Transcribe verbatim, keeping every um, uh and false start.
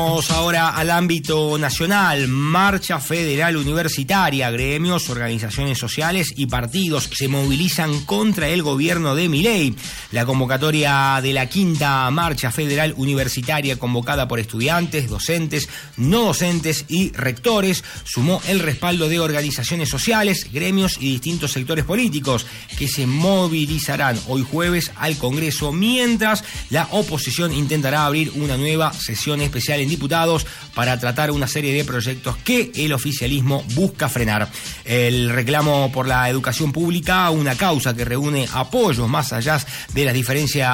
Vamos ahora al ámbito nacional. Marcha federal universitaria, gremios, organizaciones sociales y partidos se movilizan contra el gobierno de Milei. La convocatoria de la quinta marcha federal universitaria, convocada por estudiantes, docentes, no docentes y rectores, sumó el respaldo de organizaciones sociales, gremios y distintos sectores políticos que se movilizarán hoy jueves al Congreso, mientras la oposición intentará abrir una nueva sesión especial en diputados para tratar una serie de proyectos que el oficialismo busca frenar. El reclamo por la educación pública, una causa que reúne apoyos más allá de las diferencias